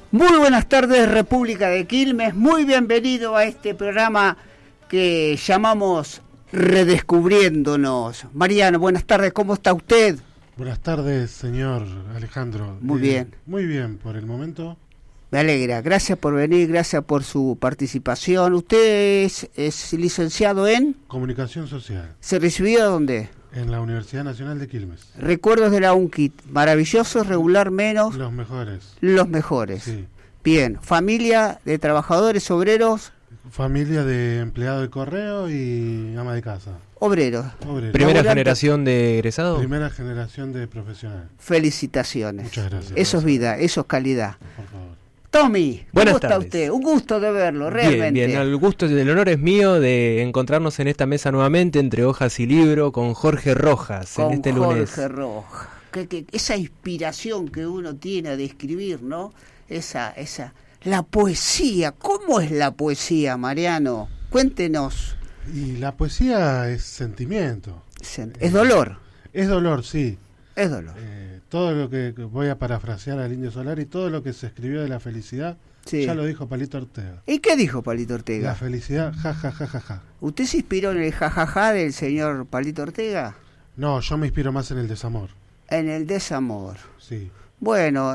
Muy buenas tardes, República de Quilmes. Muy bienvenido a este programa que llamamos Redescubriéndonos. Mariano, buenas tardes, ¿cómo está usted? Buenas tardes, señor Alejandro. Muy bien. Muy bien, por el momento. Me alegra, gracias por venir, gracias por su participación. ¿Usted es licenciado en? Comunicación Social. ¿Se recibió dónde? En la Universidad Nacional de Quilmes. Recuerdos de la UNQUIT, maravillosos, regular menos. Los mejores. Los mejores. Sí. Bien, familia de trabajadores, obreros. Familia de empleado de correo y ama de casa. Obreros. ¿Primera generación de egresados? Primera generación de profesional. Felicitaciones. Muchas gracias. Eso es vida, eso es calidad. Por favor. Tommy, buenas ¿cómo está tardes. usted? Un gusto de verlo, realmente. Bien, el gusto y el honor es mío de encontrarnos en esta mesa nuevamente entre hojas y libro con Jorge Rojas con en este lunes. Jorge Rojas. Esa inspiración que uno tiene de escribir, ¿no? La poesía. ¿Cómo es la poesía, Mariano? Cuéntenos. Y la poesía es sentimiento. Es dolor. Es dolor, sí. Es dolor. Todo lo que voy a parafrasear al Indio Solari, todo lo que se escribió de la felicidad, sí. Ya lo dijo Palito Ortega. ¿Y qué dijo Palito Ortega? La felicidad, ja, ja, ja, ja, ja. ¿Usted se inspiró en el jajaja del señor Palito Ortega? No, yo me inspiro más en el desamor. En el desamor. Sí. Bueno,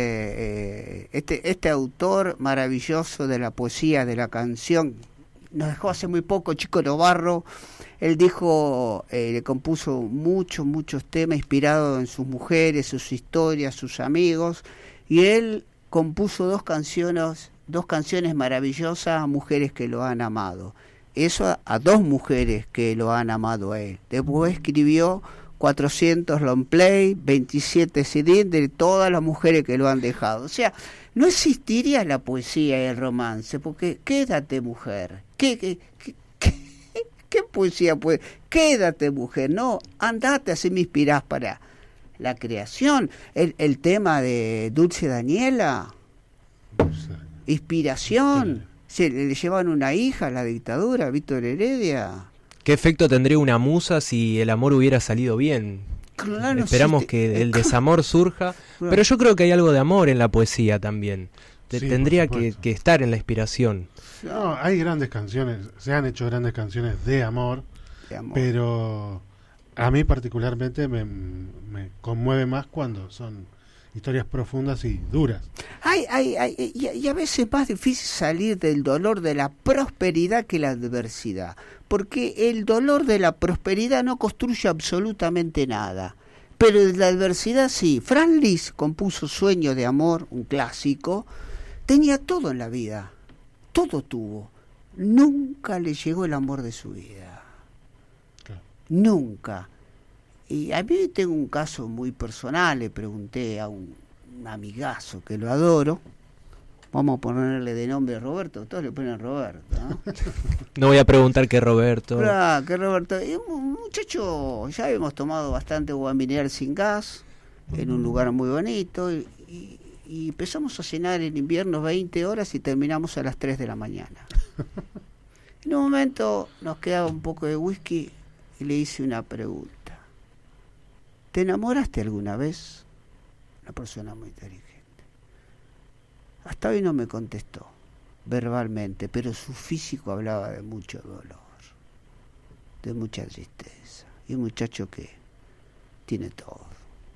este autor maravilloso de la poesía, de la canción, nos dejó hace muy poco, Chico Novarro. Él dijo, le compuso muchos temas inspirados en sus mujeres, sus historias, sus amigos, y él compuso dos canciones maravillosas a mujeres que lo han amado. Eso a dos mujeres que lo han amado a él. Después escribió 400 long play, 27 CD de todas las mujeres que lo han dejado. O sea, no existiría la poesía y el romance, porque quédate mujer. ¿Qué poesía puede? Quédate mujer, no, andate, así me inspirás para la creación. El tema de Dulce Daniela, inspiración. Se le llevaban una hija a la dictadura, Víctor Heredia. ¿Qué efecto tendría una musa si el amor hubiera salido bien? Claro, esperamos que el desamor surja, pero yo creo que hay algo de amor en la poesía también. Tendría que estar en la inspiración. No, hay grandes canciones, se han hecho grandes canciones de amor, pero a mí particularmente me conmueve más cuando son historias profundas y duras. Y a veces es más difícil salir del dolor de la prosperidad que la adversidad, porque el dolor de la prosperidad no construye absolutamente nada, pero de la adversidad sí. Franz Liszt compuso Sueño de amor, un clásico, tenía todo en la vida, todo tuvo, nunca le llegó el amor de su vida, Claro. Nunca. Y a mí tengo un caso muy personal, le pregunté a un amigazo que lo adoro, vamos a ponerle de nombre Roberto, todos le ponen Roberto, ¿no? No voy a preguntar qué Roberto. Claro, que Roberto, y un muchacho, ya habíamos tomado bastante agua mineral sin gas, en un lugar muy bonito, y empezamos a cenar en invierno 20 horas y terminamos a las 3 de la mañana. En un momento nos quedaba un poco de whisky y le hice una pregunta. ¿Te enamoraste alguna vez? Una persona muy inteligente. Hasta hoy no me contestó verbalmente, pero su físico hablaba de mucho dolor, de mucha tristeza. Y un muchacho que tiene todo.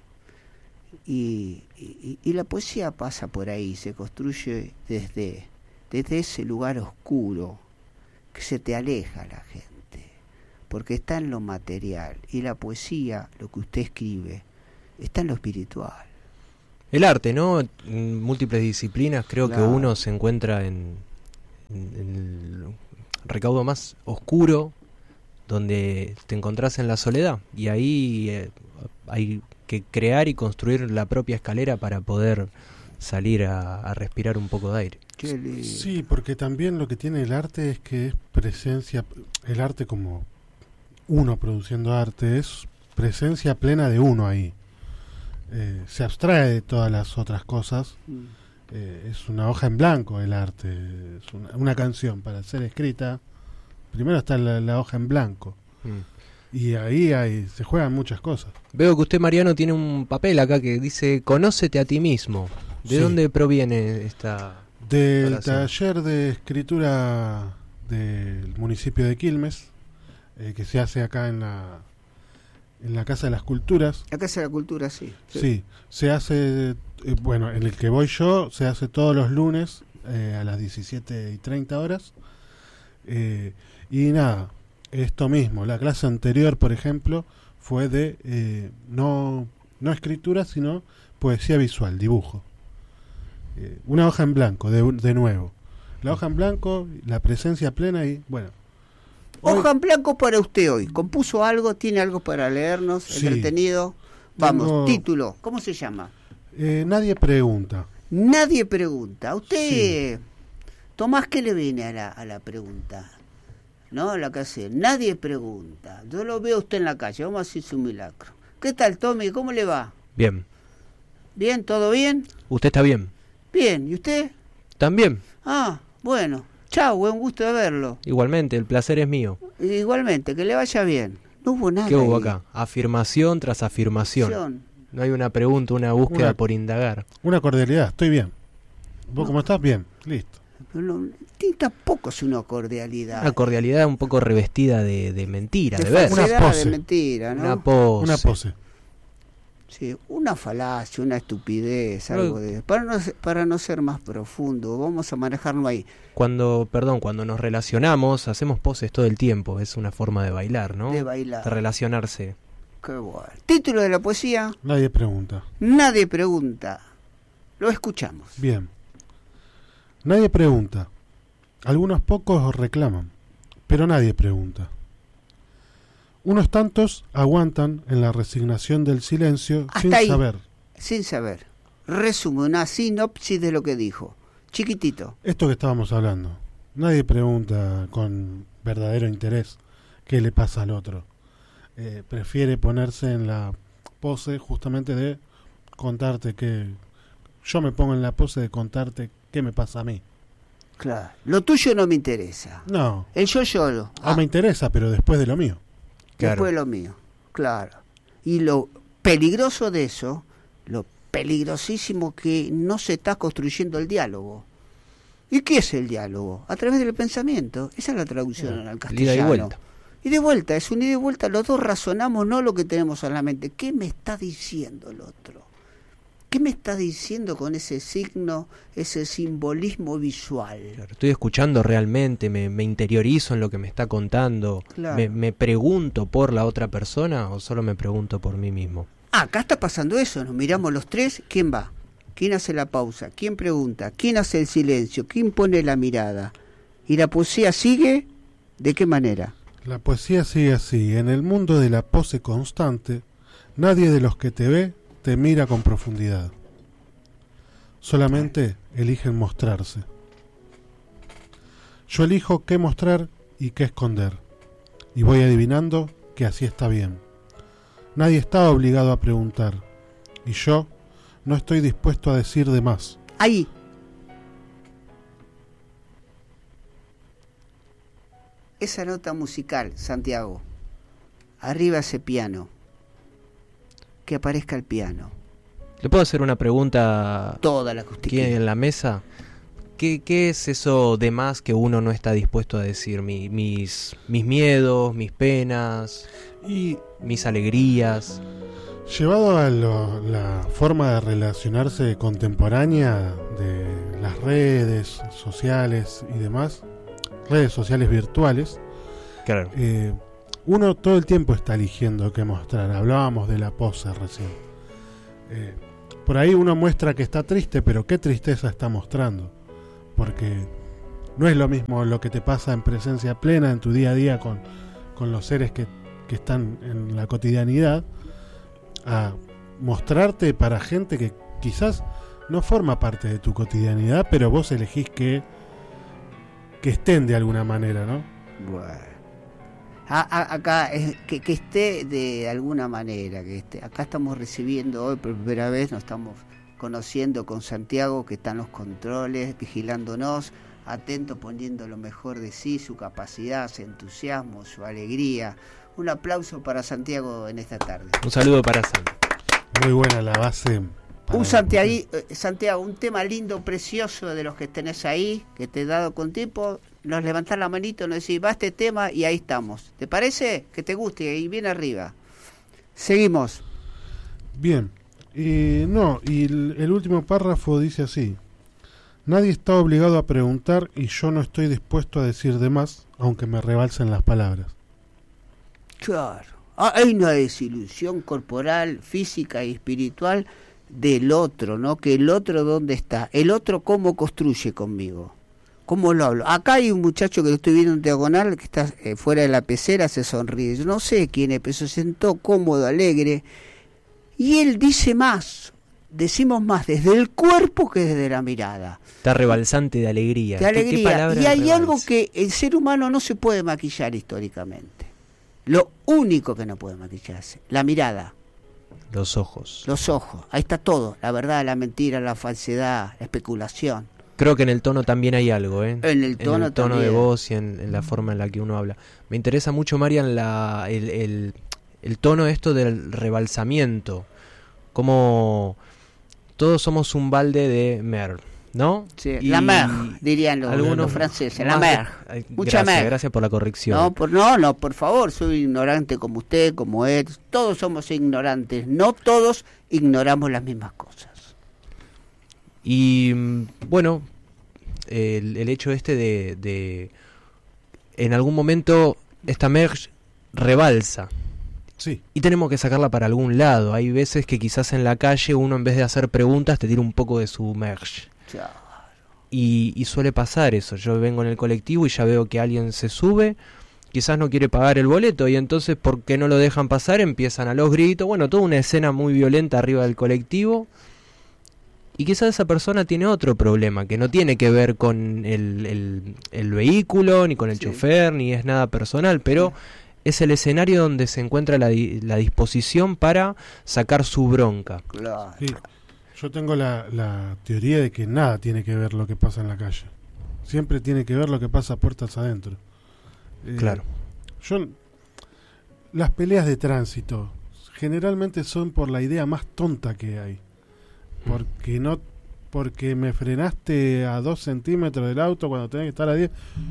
Y la poesía pasa por ahí, se construye desde ese lugar oscuro que se te aleja la gente, porque está en lo material, y la poesía, lo que usted escribe, está en lo espiritual. El arte, ¿no? En múltiples disciplinas creo que uno se encuentra en el recaudo más oscuro, donde te encontrás en la soledad, y ahí hay que crear y construir la propia escalera para poder salir a respirar un poco de aire. Sí, porque también lo que tiene el arte es que es presencia, el arte como uno produciendo arte es presencia plena de uno ahí. Se abstrae de todas las otras cosas. Es una hoja en blanco el arte, es una canción para ser escrita. Primero está la hoja en blanco. Y ahí se juegan muchas cosas. Veo que usted, Mariano, tiene un papel acá que dice: conócete a ti mismo. ¿De dónde proviene esta...? Del relación? taller de escritura del municipio de Quilmes, que se hace acá en la Casa de las Culturas. La Casa de la Cultura, sí. Sí, se hace, bueno, en el que voy yo, se hace todos los lunes a las 17:30. Y nada, esto mismo, la clase anterior, por ejemplo, fue de no escritura, sino poesía visual, dibujo. Una hoja en blanco, de nuevo. La hoja en blanco, la presencia plena y, bueno. Hoja en blanco para usted hoy. ¿Compuso algo? ¿Tiene algo para leernos? Sí. ¿Entretenido? Vamos, Tengo... título. ¿Cómo se llama? Nadie pregunta. Nadie pregunta. Usted, Sí. Tomás, ¿qué le viene a la pregunta? ¿No? La que hace. Nadie pregunta. Yo lo veo a usted en la calle. Vamos a hacer su milagro. ¿Qué tal, Tommy? ¿Cómo le va? Bien. ¿Bien? ¿Todo bien? ¿Usted está bien? Bien. ¿Y usted? ¿También? Ah, bueno. Chao, buen gusto de verlo. Igualmente, el placer es mío. Igualmente, que le vaya bien. No hubo nada. ¿Qué hubo ahí. acá? Afirmación tras afirmación. No hay una pregunta, una búsqueda por indagar. Una cordialidad, estoy bien. ¿Vos cómo estás? Bien, listo. No, tampoco es una cordialidad. Una cordialidad un poco revestida de mentira, de ver. falsedad, Una pose. de mentira, ¿no? Una pose. Una pose. Sí, una falacia, una estupidez, Pero- algo de... Para no ser más profundo, vamos a manejarlo ahí. Cuando nos relacionamos, hacemos poses todo el tiempo. Es una forma de bailar, ¿no? De bailar. De relacionarse. Qué bueno. Título de la poesía, Nadie pregunta. Nadie pregunta. Lo escuchamos. Bien. Nadie pregunta. Algunos pocos reclaman, pero nadie pregunta. Unos tantos aguantan en la resignación del silencio Hasta sin ahí. saber. Sin saber. Resume una sinopsis de lo que dijo. Chiquitito. Esto que estábamos hablando. Nadie pregunta con verdadero interés qué le pasa al otro. Prefiere ponerse en la pose justamente de contarte que... Yo me pongo en la pose de contarte qué me pasa a mí. Claro. Lo tuyo no me interesa. No, El yo. me interesa, pero después de lo mío. Claro. Después lo mío. Claro. Y lo peligroso de eso, lo peligrosísimo que no se está construyendo el diálogo. ¿Y qué es el diálogo? A través del pensamiento. Esa es la traducción al castellano. Ida y vuelta. Y de vuelta, es un ida y vuelta. Los dos razonamos no lo que tenemos en la mente. ¿Qué me está diciendo el otro? ¿Qué me está diciendo con ese signo, ese simbolismo visual? Claro, estoy escuchando realmente, me interiorizo en lo que me está contando. Claro. Me pregunto por la otra persona o solo me pregunto por mí mismo. Acá está pasando eso. Nos miramos los tres. ¿Quién va? ¿Quién hace la pausa? ¿Quién pregunta? ¿Quién hace el silencio? ¿Quién pone la mirada? ¿Y la poesía sigue? ¿De qué manera? La poesía sigue así. En el mundo de la pose constante, nadie de los que te ve te mira con profundidad. Solamente eligen mostrarse. Yo elijo qué mostrar y qué esconder. Y voy adivinando que así está bien. Nadie está obligado a preguntar. Y yo no estoy dispuesto a decir de más. Ahí. Esa nota musical, Santiago. Arriba ese piano. Que aparezca el piano. ¿Le puedo hacer una pregunta Toda la que usted aquí quiera. en la mesa? ¿Qué es eso de más que uno no está dispuesto a decir? Mis miedos, mis penas, Y mis alegrías. llevado a la forma de relacionarse contemporánea de las redes sociales y demás, redes sociales virtuales, Claro. uno todo el tiempo está eligiendo qué mostrar. Hablábamos de la pose recién. Por ahí uno muestra que está triste, pero qué tristeza está mostrando. Porque no es lo mismo lo que te pasa en presencia plena en tu día a día con los seres que están en la cotidianidad, a mostrarte para gente que quizás no forma parte de tu cotidianidad, pero vos elegís que estén de alguna manera, ¿no? Bueno. Acá, que esté de alguna manera. Que esté. Acá estamos recibiendo hoy por primera vez, nos estamos conociendo con Santiago, que está en los controles, vigilándonos, atento, poniendo lo mejor de sí, su capacidad, su entusiasmo, su alegría. Un aplauso para Santiago en esta tarde. Un saludo para Sam. Muy buena la base para Un Santiago, un tema lindo, precioso de los que tenés ahí, que te he dado con tiempo, nos levantás la manito, nos decís, va este tema y ahí estamos. ¿Te parece? Que te guste, y bien arriba. Seguimos. Bien. No, y el último párrafo dice así: nadie está obligado a preguntar y yo no estoy dispuesto a decir de más, aunque me rebalsen las palabras. Claro. Hay una desilusión corporal, física y espiritual del otro, ¿no? Que el otro, ¿dónde está? El otro, ¿cómo construye conmigo? ¿Cómo lo hablo? Acá hay un muchacho que lo estoy viendo en diagonal, que está fuera de la pecera, se sonríe. Yo no sé quién es, pero se sentó cómodo, alegre. Y él dice más, decimos más desde el cuerpo que desde la mirada. Está rebalsante de alegría. De alegría. Y hay rebalsa? algo que el ser humano no se puede maquillar históricamente. Lo único que no puede maquillarse, la mirada. Los ojos. Los ojos, ahí está todo, la verdad, la mentira, la falsedad, la especulación. Creo que en el tono también hay algo, ¿eh? En el tono de también. voz y en la forma en la que uno habla. Me interesa mucho, Marian, el tono esto del rebalsamiento. Como todos somos un balde de mer, ¿no? Sí, y la mer, dirían los franceses, la mer. Mucha mer. Gracias por la corrección. No, por favor, soy ignorante como usted, como él. Todos somos ignorantes, no todos ignoramos las mismas cosas. Y bueno, el hecho este de en algún momento esta merge rebalsa. Sí. Y tenemos que sacarla para algún lado. Hay veces que quizás en la calle uno, en vez de hacer preguntas, te tira un poco de su merge. Claro. Y suele pasar eso. Yo vengo en el colectivo y ya veo que alguien se sube, quizás no quiere pagar el boleto, y entonces, ¿por qué no lo dejan pasar? Empiezan a los gritos. Bueno, toda una escena muy violenta arriba del colectivo. Y quizás esa persona tiene otro problema, que no tiene que ver con el vehículo, ni con el chofer, ni es nada personal, pero es el escenario donde se encuentra la disposición para sacar su bronca. Claro. Sí. Yo tengo la teoría de que nada tiene que ver lo que pasa en la calle. Siempre tiene que ver lo que pasa puertas adentro. Claro. Las peleas de tránsito generalmente son por la idea más tonta que hay. Porque me frenaste a 2 centímetros del auto cuando tenés que estar a 10.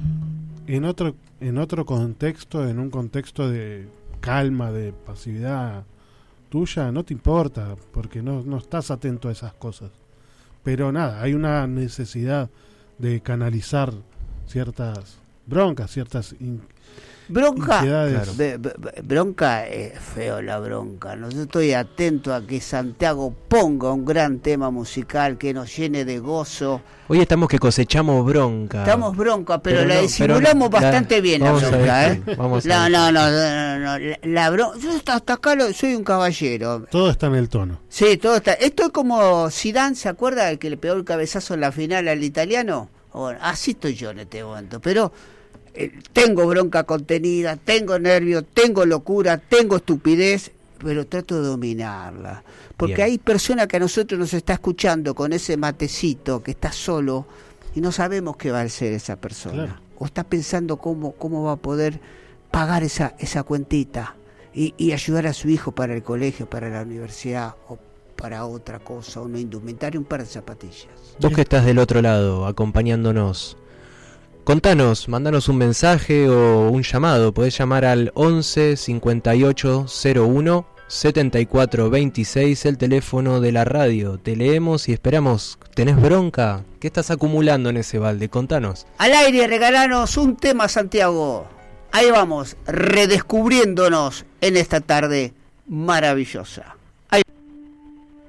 En otro contexto, en un contexto de calma, de pasividad tuya, no te importa, porque no estás atento a esas cosas. Pero nada, hay una necesidad de canalizar ciertas broncas, ciertas Bronca, claro. Bronca es feo la bronca, ¿no? Yo estoy atento a que Santiago ponga un gran tema musical que nos llene de gozo. Hoy estamos que cosechamos bronca. Estamos bronca, pero la disimulamos bastante bien la bronca, ¿eh? La bronca, yo hasta acá soy un caballero. Todo está en el tono. Sí, todo está. Estoy como Zidane, ¿se acuerda? El que le pegó el cabezazo en la final al italiano. Bueno, así estoy yo en este momento, pero tengo bronca contenida, tengo nervios, tengo locura, tengo estupidez, pero trato de dominarla. Porque Bien. Hay personas que a nosotros nos está escuchando con ese matecito, que está solo, y no sabemos qué va a ser esa persona. Claro. O está pensando cómo va a poder pagar esa cuentita y ayudar a su hijo para el colegio, para la universidad, o para otra cosa, una indumentaria, un par de zapatillas. Vos que estás del otro lado, acompañándonos, contanos, mandanos un mensaje o un llamado. Podés llamar al 11 58 01 74 26, el teléfono de la radio. Te leemos y esperamos. ¿Tenés bronca? ¿Qué estás acumulando en ese balde? Contanos. Al aire, regalanos un tema, Santiago. Ahí vamos, redescubriéndonos en esta tarde maravillosa.